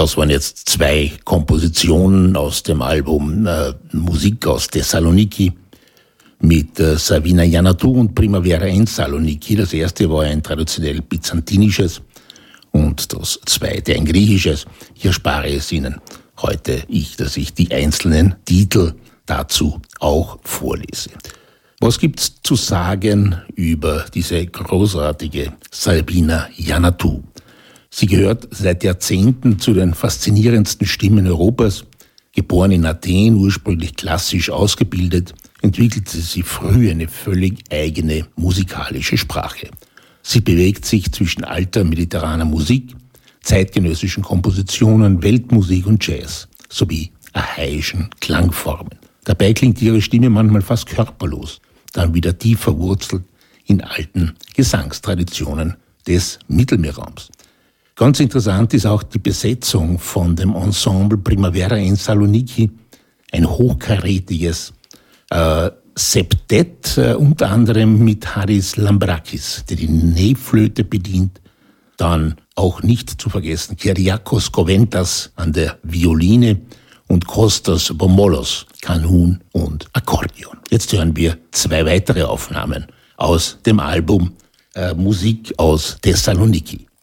Das waren jetzt 2 Kompositionen aus dem Album Musik aus Thessaloniki mit Savina Iannatou und Primavera in Saloniki. Das erste war ein traditionell byzantinisches und das zweite ein griechisches. Hier spare es Ihnen heute dass ich die einzelnen Titel dazu auch vorlese. Was gibt's zu sagen über diese großartige Savina Iannatou? Sie gehört seit Jahrzehnten zu den faszinierendsten Stimmen Europas. Geboren in Athen, ursprünglich klassisch ausgebildet, entwickelte sie früh eine völlig eigene musikalische Sprache. Sie bewegt sich zwischen alter mediterraner Musik, zeitgenössischen Kompositionen, Weltmusik und Jazz sowie archaischen Klangformen. Dabei klingt ihre Stimme manchmal fast körperlos, dann wieder tief verwurzelt in alten Gesangstraditionen des Mittelmeerraums. Ganz interessant ist auch die Besetzung von dem Ensemble Primavera in Saloniki, ein hochkarätiges Septett, unter anderem mit Haris Lambrakis, der die Nebenflöte bedient, dann auch nicht zu vergessen Kyriakos Koventas an der Violine und Kostas Bombolos, Kanun und Akkordeon. Jetzt hören wir 2 weitere Aufnahmen aus dem Album Musik aus Thessaloniki.